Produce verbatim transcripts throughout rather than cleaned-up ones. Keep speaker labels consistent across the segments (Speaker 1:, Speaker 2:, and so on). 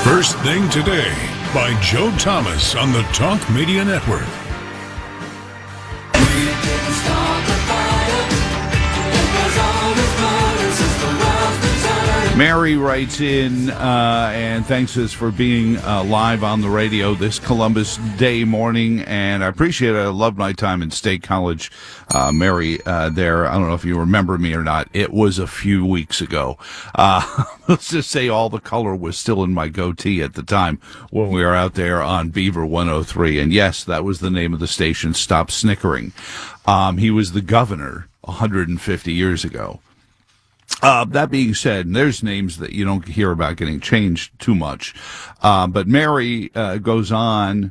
Speaker 1: First Thing Today by Joe Thomas on the Talk Media Network.
Speaker 2: Mary writes in uh, and thanks us for being uh, live on the radio this Columbus Day morning, and I appreciate it. I love my time in State College. Uh, Mary, uh, there, I don't know if you remember me or not. It was a few weeks ago. Uh, let's just say all the color was still in my goatee at the time when we were out there on Beaver one oh three. And yes, that was the name of the station, Stop Snickering. Um, he was the governor one hundred fifty years ago. Uh, that being said, there's names that you don't hear about getting changed too much. Uh, but Mary uh, goes on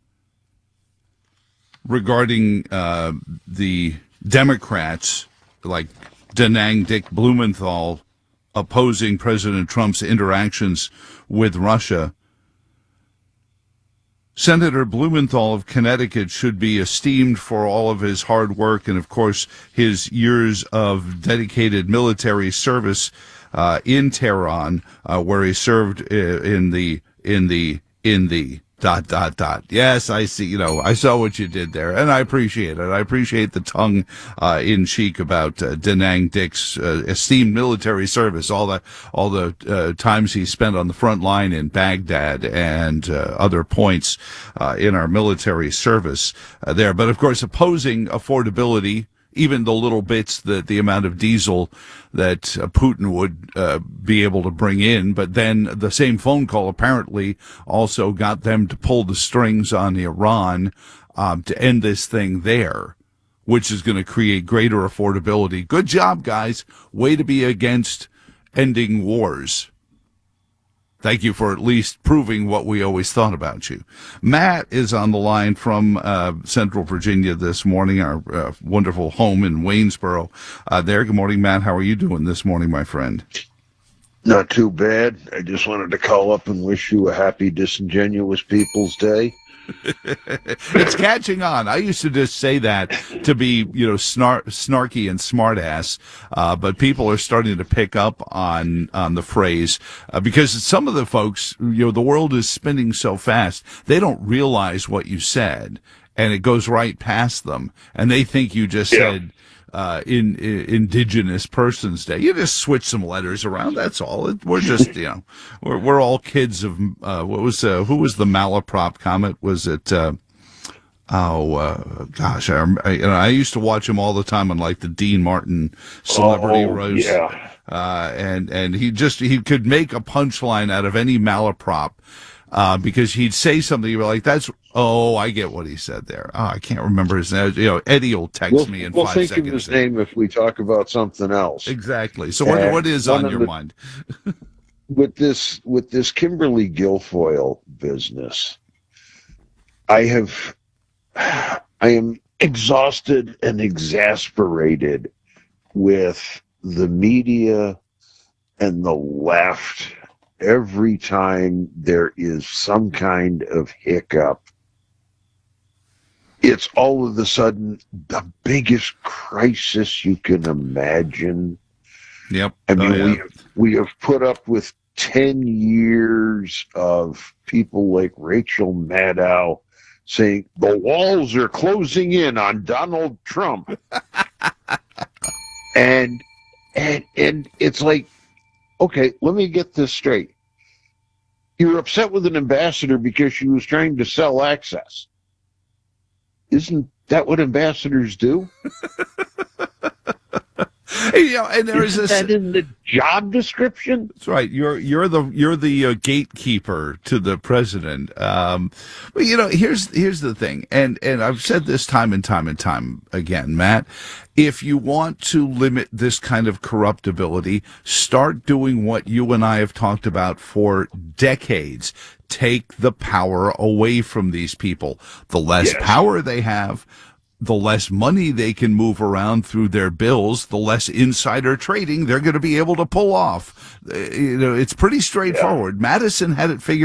Speaker 2: regarding uh, the Democrats, like Da Nang Dick Blumenthal, opposing President Trump's interactions with Russia. Senator Blumenthal of Connecticut should be esteemed for all of his hard work and, of course, his years of dedicated military service uh, in Tehran, uh, where he served in the in the in the dot dot dot. Yes, I see. You know, I saw what you did there, and I appreciate it. I appreciate the tongue uh, in cheek about uh, Da Nang Dick's uh, esteemed military service, all the all the uh, times he spent on the front line in Baghdad and uh, other points uh, in our military service uh, there. But of course, opposing affordability, even the little bits, that the amount of diesel that uh, Putin would uh, be able to bring in. But then the same phone call apparently also got them to pull the strings on Iran um, to end this thing there, which is going to create greater affordability. Good job, guys. Way to be against ending wars. Thank you for at least proving what we always thought about you. Matt is on the line from uh, Central Virginia this morning, our uh, wonderful home in Waynesboro. Uh, there, good morning, Matt. How are you doing this morning, my friend?
Speaker 3: Not too bad. I just wanted to call up and wish you a happy Disingenuous People's Day.
Speaker 2: It's catching on. I used to just say that to be, you know, snar- snarky and smartass, uh, but people are starting to pick up on on the phrase uh, because some of the folks, you know, the world is spinning so fast, they don't realize what you said, and it goes right past them, and they think you just yeah. said uh, in, in Indigenous Persons Day. You just switch some letters around. That's all. It, we're just, you know, we're we're all kids of uh, what was uh, who was the malaprop comet? Was it? Uh, oh uh, gosh, I, I, you know, I used to watch him all the time on like the Dean Martin Celebrity
Speaker 3: oh,
Speaker 2: Roast.
Speaker 3: Yeah.
Speaker 2: Uh, and and he just he could make a punchline out of any malaprop. Uh, because he'd say something, you were like, "That's oh, I get what he said there." Oh, I can't remember his name. You know, Eddie will text
Speaker 3: we'll,
Speaker 2: me in
Speaker 3: we'll
Speaker 2: five
Speaker 3: think
Speaker 2: seconds.
Speaker 3: Of his name if we talk about something else.
Speaker 2: Exactly. So, what what is on your
Speaker 3: the,
Speaker 2: mind
Speaker 3: with this with this Kimberly Guilfoyle business? I have, I am exhausted and exasperated with the media and the left. Every time there is some kind of hiccup, it's all of a sudden the biggest crisis you can imagine.
Speaker 2: Yep.
Speaker 3: I mean,
Speaker 2: oh, yeah.
Speaker 3: we have, we have put up with ten years of people like Rachel Maddow saying the walls are closing in on Donald Trump. and and and it's like, okay, let me get this straight. You're upset with an ambassador because she was trying to sell access. Isn't that what ambassadors do?
Speaker 2: You know, and there is
Speaker 3: Isn't
Speaker 2: this,
Speaker 3: that in the job description?
Speaker 2: That's right. You're you're the you're the uh, gatekeeper to the president. Um, but you know, here's here's the thing, and and I've said this time and time and time again, Matt. If you want to limit this kind of corruptibility, start doing what you and I have talked about for decades. Take the power away from these people. The less
Speaker 3: Yes.
Speaker 2: power they have, the less money they can move around through their bills, the less insider trading they're going to be able to pull off. Uh, You know, it's pretty straightforward. Yeah. Madison had it figured